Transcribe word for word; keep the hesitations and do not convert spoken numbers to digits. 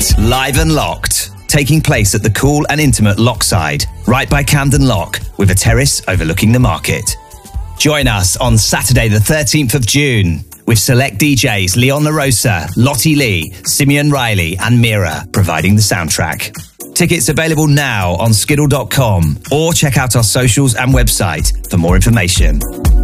Locked, live and locked. Taking place at the cool and intimate Lockside, right by Camden Lock, with a terrace overlooking the market. Join us on Saturday the thirteenth of June with select D Js Leon LaRosa, Lottie Lee, Simeon Riley and Mira providing the soundtrack. Tickets available now on skiddle dot com or check out our socials and website for more information.